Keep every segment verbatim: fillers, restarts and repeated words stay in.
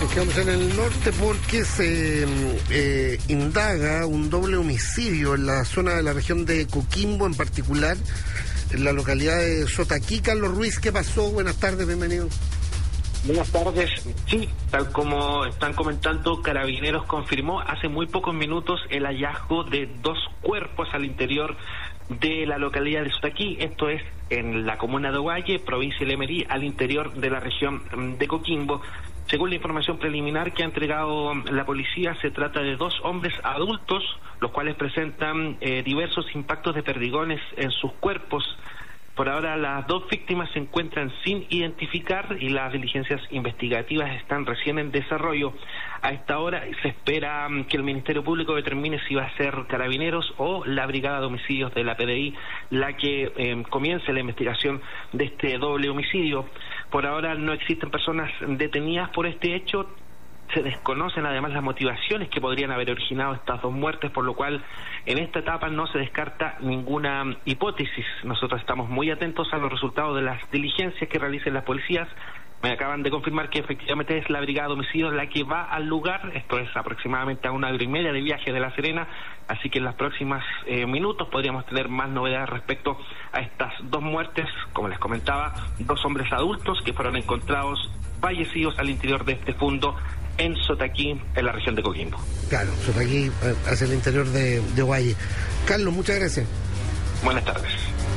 Nos quedamos en el norte porque se eh, indaga un doble homicidio en la zona de la región de Coquimbo, en particular en la localidad de Sotaquí. Carlos Ruiz, ¿qué pasó? Buenas tardes, bienvenido. Buenas tardes. Sí, tal como están comentando, Carabineros confirmó hace muy pocos minutos el hallazgo de dos cuerpos al interior de la localidad de Sotaquí. Esto es en la comuna de Ovalle, provincia de Lemerí, al interior de la región de Coquimbo. Según la información preliminar que ha entregado la policía, se trata de dos hombres adultos, los cuales presentan eh, diversos impactos de perdigones en sus cuerpos. Por ahora las dos víctimas se encuentran sin identificar y las diligencias investigativas están recién en desarrollo. A esta hora se espera que el Ministerio Público determine si va a ser Carabineros o la Brigada de Homicidios de la P D I la que eh, comience la investigación de este doble homicidio. Por ahora no existen personas detenidas por este hecho. Se desconocen además las motivaciones que podrían haber originado estas dos muertes, por lo cual en esta etapa no se descarta ninguna hipótesis. Nosotros estamos muy atentos a los resultados de las diligencias que realicen las policías. Me acaban de confirmar que efectivamente es la Brigada de Homicidios la que va al lugar. Esto es aproximadamente a una hora y media de viaje de La Serena, así que en los próximos eh, minutos podríamos tener más novedades respecto a estas dos muertes. Como les comentaba, dos hombres adultos que fueron encontrados fallecidos al interior de este fundo en Sotaquí, en la región de Coquimbo. Claro, Sotaquí hacia el interior de, de Ovalle. Carlos, muchas gracias. Buenas tardes.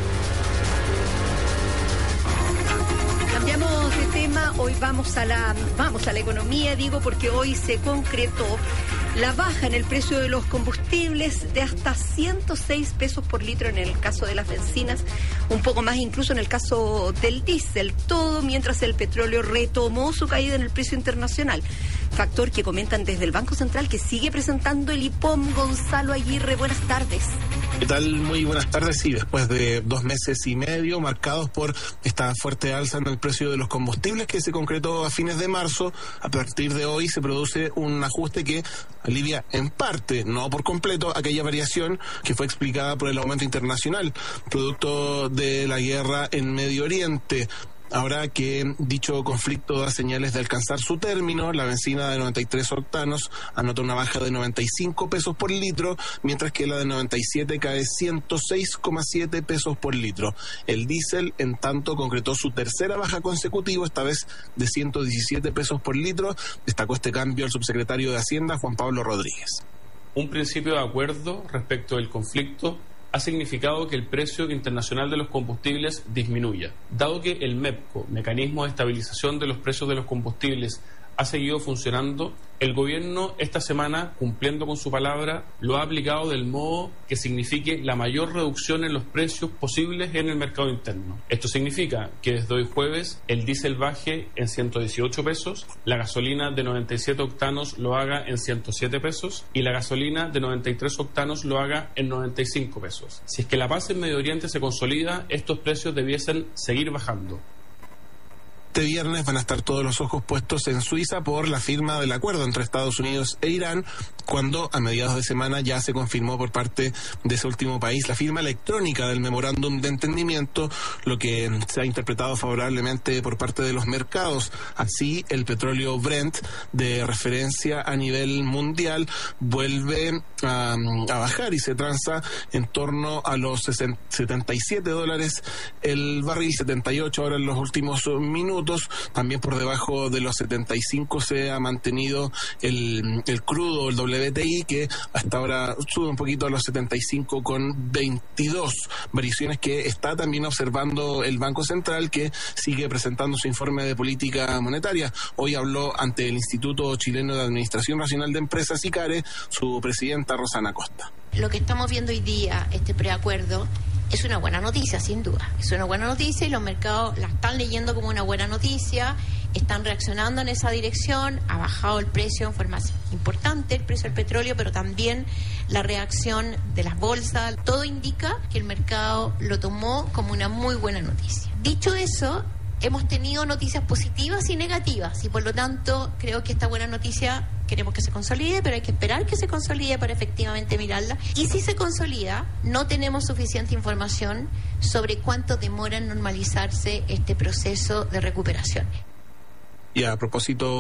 Cambiamos de tema, hoy vamos a la vamos a la economía, digo, porque hoy se concretó la baja en el precio de los combustibles de hasta ciento seis pesos por litro en el caso de las bencinas, un poco más incluso en el caso del diésel, todo mientras el petróleo retomó su caída en el precio internacional. Factor que comentan desde el Banco Central que sigue presentando el IPOM. Gonzalo Aguirre, buenas tardes. ¿Qué tal? Muy buenas tardes. Sí, después de dos meses y medio marcados por esta fuerte alza en el precio de los combustibles que se concretó a fines de marzo, a partir de hoy se produce un ajuste que alivia en parte, no por completo, aquella variación que fue explicada por el aumento internacional, producto de la guerra en Medio Oriente. Ahora que dicho conflicto da señales de alcanzar su término, la benzina de noventa y tres octanos anota una baja de noventa y cinco pesos por litro, mientras que la de noventa y siete cae ciento seis coma siete pesos por litro. El diésel, en tanto, concretó su tercera baja consecutiva, esta vez de ciento diecisiete pesos por litro. Destacó este cambio el subsecretario de Hacienda, Juan Pablo Rodríguez. Un principio de acuerdo respecto del conflicto ha significado que el precio internacional de los combustibles disminuya. Dado que el MEPCO, Mecanismo de Estabilización de los Precios de los Combustibles, ha seguido funcionando, el gobierno esta semana, cumpliendo con su palabra, lo ha aplicado del modo que signifique la mayor reducción en los precios posibles en el mercado interno. Esto significa que desde hoy jueves el diésel baje en ciento dieciocho pesos, la gasolina de noventa y siete octanos lo haga en ciento siete pesos y la gasolina de noventa y tres octanos lo haga en noventa y cinco pesos. Si es que la paz en Medio Oriente se consolida, estos precios debiesen seguir bajando. Este viernes van a estar todos los ojos puestos en Suiza por la firma del acuerdo entre Estados Unidos e Irán, cuando a mediados de semana ya se confirmó por parte de ese último país la firma electrónica del memorándum de entendimiento, lo que se ha interpretado favorablemente por parte de los mercados. Así, el petróleo Brent, de referencia a nivel mundial, vuelve a, a bajar y se transa en torno a los setenta y siete dólares el barril, setenta y ocho ahora en los últimos minutos. También por debajo de los setenta y cinco se ha mantenido el, el crudo, el W T I, que hasta ahora sube un poquito a los setenta y cinco con veintidós, variaciones que está también observando el Banco Central, que sigue presentando su informe de política monetaria. Hoy habló ante el Instituto Chileno de Administración Nacional de Empresas, ICARE, su presidenta Rosana Costa. Lo que estamos viendo hoy día, este preacuerdo, es una buena noticia, sin duda. Es una buena noticia y los mercados la están leyendo como una buena noticia, están reaccionando en esa dirección, ha bajado el precio en forma importante, el precio del petróleo, pero también la reacción de las bolsas. Todo indica que el mercado lo tomó como una muy buena noticia. Dicho eso, hemos tenido noticias positivas y negativas y por lo tanto creo que esta buena noticia queremos que se consolide, pero hay que esperar que se consolide para efectivamente mirarla. Y si se consolida, no tenemos suficiente información sobre cuánto demora en normalizarse este proceso de recuperación. Y a propósito